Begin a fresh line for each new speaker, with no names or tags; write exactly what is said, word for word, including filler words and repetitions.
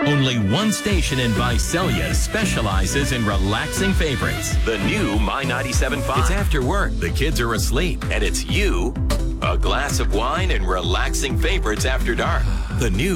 Only one station in Visalia specializes in relaxing favorites. The new My ninety-seven point five. It's after work, the kids are asleep, and it's you, a glass of wine, and relaxing favorites after dark. The new